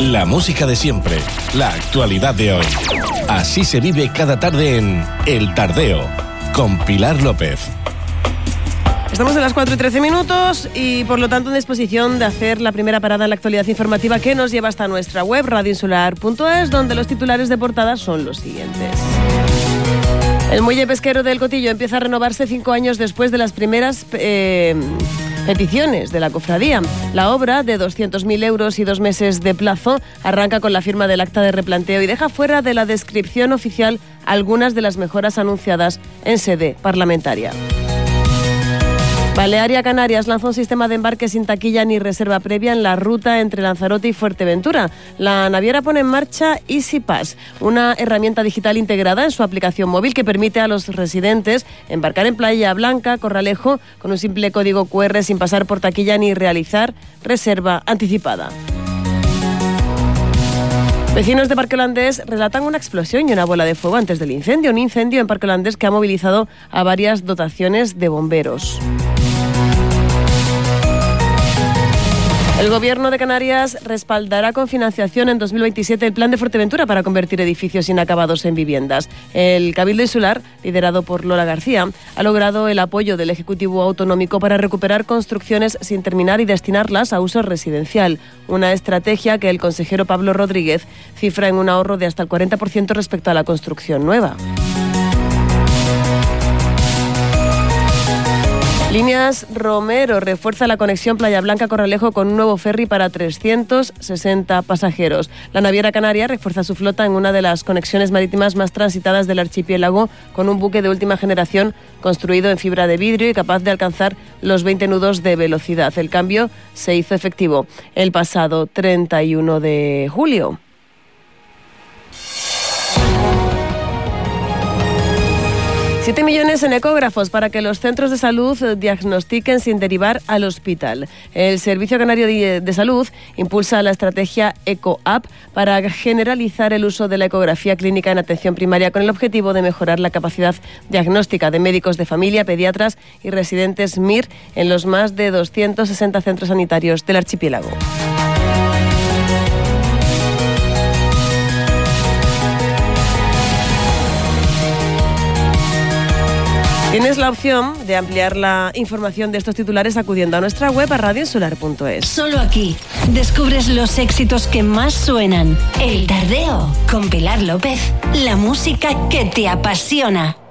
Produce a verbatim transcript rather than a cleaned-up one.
La música de siempre, la actualidad de hoy. Así se vive cada tarde en El Tardeo, con Pilar López. Estamos en las cuatro y trece minutos y por lo tanto en disposición de hacer la primera parada en la actualidad informativa que nos lleva hasta nuestra web radio insular punto es, donde los titulares de portada son los siguientes. El muelle pesquero del Cotillo empieza a renovarse cinco años después de las primeras eh, peticiones de la cofradía. La obra, de doscientos mil euros y dos meses de plazo, arranca con la firma del acta de replanteo y deja fuera de la descripción oficial algunas de las mejoras anunciadas en sede parlamentaria. Balearia Canarias lanza un sistema de embarque sin taquilla ni reserva previa en la ruta entre Lanzarote y Fuerteventura. La naviera pone en marcha Easy Pass, una herramienta digital integrada en su aplicación móvil que permite a los residentes embarcar en Playa Blanca, Corralejo, con un simple código cu erre sin pasar por taquilla ni realizar reserva anticipada. Vecinos de Parque Holandés relatan una explosión y una bola de fuego antes del incendio. Un incendio en Parque Holandés que ha movilizado a varias dotaciones de bomberos. El Gobierno de Canarias respaldará con financiación en dos mil veintisiete el plan de Fuerteventura para convertir edificios inacabados en viviendas. El Cabildo Insular, liderado por Lola García, ha logrado el apoyo del Ejecutivo Autonómico para recuperar construcciones sin terminar y destinarlas a uso residencial. Una estrategia que el consejero Pablo Rodríguez cifra en un ahorro de hasta el cuarenta por ciento respecto a la construcción nueva. Líneas Romero refuerza la conexión Playa Blanca-Corralejo con un nuevo ferry para trescientos sesenta pasajeros. La naviera canaria refuerza su flota en una de las conexiones marítimas más transitadas del archipiélago con un buque de última generación construido en fibra de vidrio y capaz de alcanzar los veinte nudos de velocidad. El cambio se hizo efectivo el pasado treinta y uno de julio. Siete millones en ecógrafos para que los centros de salud diagnostiquen sin derivar al hospital. El Servicio Canario de Salud impulsa la estrategia EcoApp para generalizar el uso de la ecografía clínica en atención primaria con el objetivo de mejorar la capacidad diagnóstica de médicos de familia, pediatras y residentes M I R en los más de doscientos sesenta centros sanitarios del archipiélago. Tienes la opción de ampliar la información de estos titulares acudiendo a nuestra web a radio insular punto es. Solo aquí descubres los éxitos que más suenan. El Tardeo con Pilar López. La música que te apasiona.